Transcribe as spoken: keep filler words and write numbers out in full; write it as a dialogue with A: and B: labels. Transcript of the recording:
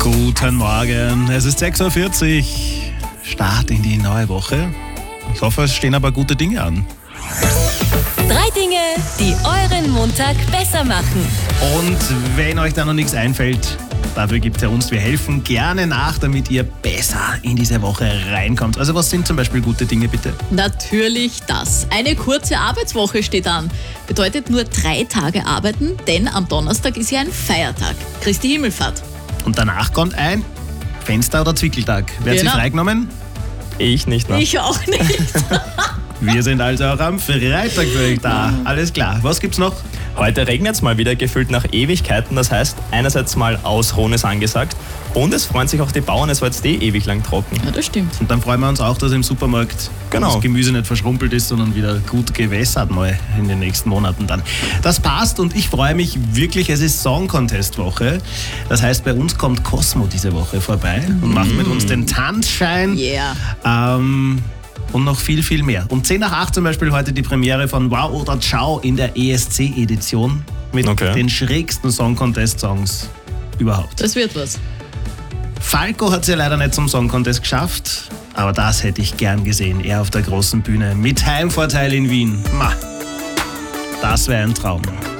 A: Guten Morgen, es ist sechs Uhr vierzig, Start in die neue Woche. Ich hoffe, es stehen aber gute Dinge an.
B: Drei Dinge, die euren Montag besser machen.
A: Und wenn euch da noch nichts einfällt, dafür gibt es ja uns, wir helfen gerne nach, damit ihr besser in diese Woche reinkommt. Also was sind zum Beispiel gute Dinge, bitte?
C: Natürlich das. Eine kurze Arbeitswoche steht an. Bedeutet nur drei Tage arbeiten, denn am Donnerstag ist ja ein Feiertag, Christi Himmelfahrt.
A: Und danach kommt ein Fenster- oder Zwickeltag. Wer hat
C: Genau.
A: sich freigenommen?
D: Ich nicht, ne?
C: Ich auch nicht.
A: Wir sind also auch am Freitag für euch da. Alles klar. Was gibt's noch?
D: Heute regnet es mal wieder gefühlt nach Ewigkeiten. Das heißt, einerseits mal Ausruhen ist angesagt und es freuen sich auch die Bauern, es war jetzt eh ewig lang trocken.
C: Ja, das stimmt.
A: Und dann freuen wir uns auch, dass im Supermarkt
D: Genau.
A: das Gemüse nicht verschrumpelt ist, sondern wieder gut gewässert mal in den nächsten Monaten dann. Das passt und ich freue mich wirklich, es ist Song Contest Woche. Das heißt, bei uns kommt Cosmo diese Woche vorbei und macht mit uns den Tanzschein.
C: Yeah.
A: Ähm, und noch viel, viel mehr. Um zehn nach acht zum Beispiel heute die Premiere von Wow oder Ciao in der E S C-Edition mit
D: Okay.
A: den schrägsten Song Contest-Songs überhaupt.
C: Das wird was.
A: Falco hat es ja leider nicht zum Song Contest geschafft, aber das hätte ich gern gesehen. Er auf der großen Bühne mit Heimvorteil in Wien. Ma, das wäre ein Traum.